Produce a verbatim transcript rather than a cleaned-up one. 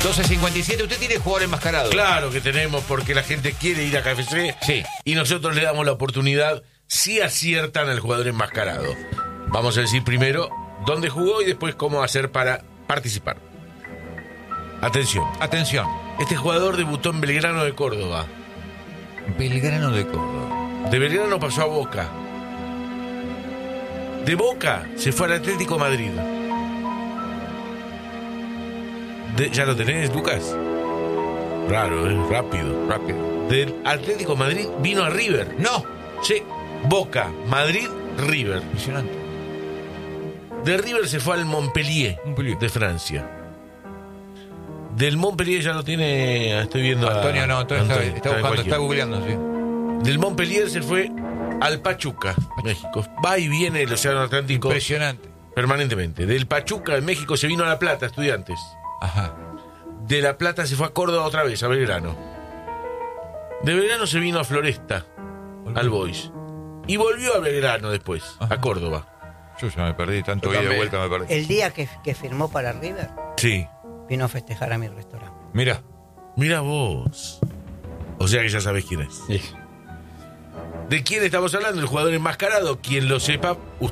doce cincuenta y siete, ¿usted tiene jugador enmascarado? Claro que tenemos, porque la gente quiere ir a K F C. Sí. Y nosotros le damos la oportunidad si aciertan al jugador enmascarado. Vamos a decir primero dónde jugó y después cómo hacer para participar. Atención. Atención. Este jugador debutó en Belgrano de Córdoba. Belgrano de Córdoba. De Belgrano pasó a Boca. De Boca se fue al Atlético Madrid. De, ¿Ya lo tenés, Lucas? Raro, ¿eh? Rápido. Rápido. Del Atlético Madrid vino a River. No. Sí, Boca, Madrid, River. Impresionante. De River se fue al Montpellier, Montpellier. de Francia. Del Montpellier ya lo tiene, estoy viendo a- Antonio no, Antonio está, Antonio, está en buscando, cualquiera. está googleando, sí. Del Montpellier se fue al Pachuca, México. Va y viene el Océano Atlántico Impresionante. permanentemente. Del Pachuca, en México, se vino a La Plata, Estudiantes. Ajá. De La Plata se fue a Córdoba otra vez, a Belgrano. De Belgrano se vino a Floresta, al Boys. Y volvió a Belgrano después, Ajá. a Córdoba. Yo ya me perdí, tanto Yo ida y también. vuelta me perdí. El día que, que firmó para River, Sí. vino a festejar a mi restaurante. Mira. Mira vos. O sea que ya sabés quién es. ¿De quién estamos hablando? El jugador enmascarado. Quien lo sepa,